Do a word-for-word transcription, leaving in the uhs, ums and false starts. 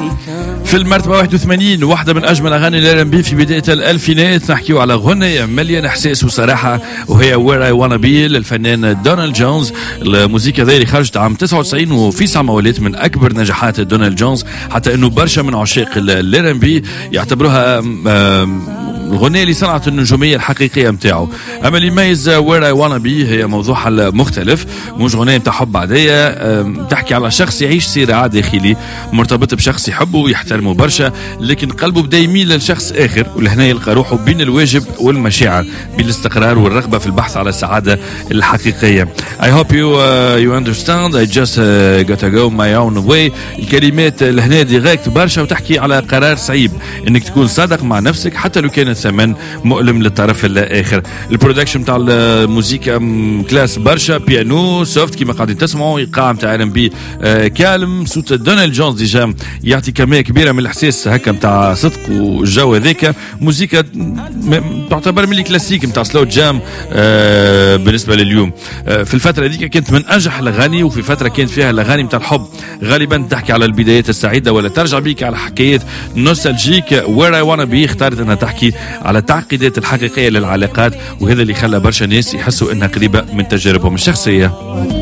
في المرتبة واحد وثمانين واحدة من أجمل أغاني الار ام بي في بداية الألفينات. نحكيو على غنية مليانة إحساس وصراحة وهي وير اي وانا بي للفنان دونالد جونز. الموسيقى ذي خرجت عام تسعة وتسعين وفي ساعة مواليد من أكبر نجاحات دونالد جونز، حتى إنه برشا من عشاق الار ام بي يعتبروها الغنية اللي صنعت النجومية الحقيقية متاعه. أما اللي يميز وير اي وانا بي هي موضوعها المختلف، مش غنية متاع حب عادية، تحكي على شخص يعيش صراع داخلي مرتبط بشخص يحبه ويحترمه برشا، لكن قلبه بدا يميل للشخص آخر، ولهنا يلقى روحه بين الواجب والمشاعر، بين الاستقرار والرغبة في البحث على السعادة الحقيقية. I hope you uh, you understand. I just uh, gotta go my own way. الكلمات لهنا ديريكت برشا وتحكي على قرار صعيب انك تكون صادق مع نفسك حتى لو كان الثمن مؤلم للطرف الاخر. البرودكشن بتاع الموسيقى كلاس برشا، بيانو سوفت كيما قاعدين تسمعوا، ايقاع نتاع ار ام بي كالم، صوت دونالد جونز ديجا يعطي كميه كبيره من الاحساس هكا نتاع صدق والجو هذاك. موسيقى تعتبر من الكلاسيك نتاع سلو جام آه بالنسبه لليوم. آه في الفتره هذيك كانت من انجح الاغاني، وفي فتره كانت فيها الاغاني نتاع الحب غالبا تحكي على البدايات السعيده ولا ترجع بيك على حكايات نوستالجيك. وير اي وانا بي اختارت انها تحكي على التعقيدات الحقيقيه للعلاقات، وهذا اللي خلى برشا ناس يحسوا انها قريبه من تجاربهم الشخصيه.